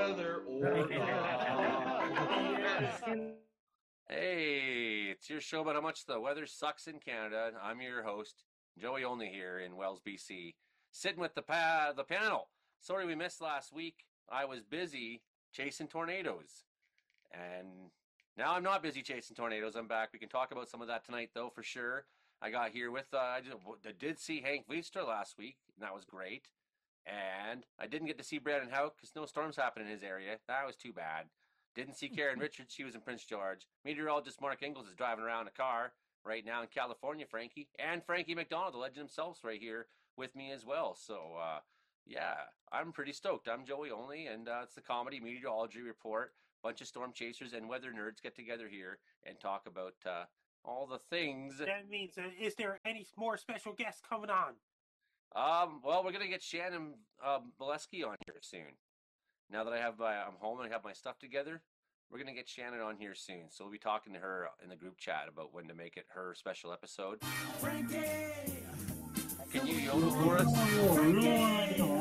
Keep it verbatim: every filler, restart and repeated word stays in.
weather or not. Hey, it's your show about how much the weather sucks in Canada. I'm your host, Joey Only here in Wells, B C, sitting with the pa- the panel. Sorry we missed last week. I was busy chasing tornadoes. And now I'm not busy chasing tornadoes. I'm back. We can talk about some of that tonight, though, for sure. I got here with, uh, I, did, I did see Hank Vlister last week, and that was great. And I didn't get to see Brandon Houck because no storms happened in his area. That was too bad. Didn't see Karen Richards. She was in Prince George. Meteorologist Mark Ingles is driving around a car right now in California, Frankie. And Frankie McDonald, the legend himself, is right here with me as well. So, uh, yeah, I'm pretty stoked. I'm Joey Only, and uh, it's the Comedy Meteorology Report. Bunch of storm chasers and weather nerds get together here and talk about uh, all the things. That means, uh, is there any more special guests coming on? Um, well, we're gonna get Shannon um, Bolesky on here soon. Now that I have, uh, I'm home and I have my stuff together, we're gonna get Shannon on here soon. So we'll be talking to her in the group chat about when to make it her special episode. Frankie, can you yodel for us? Frankie!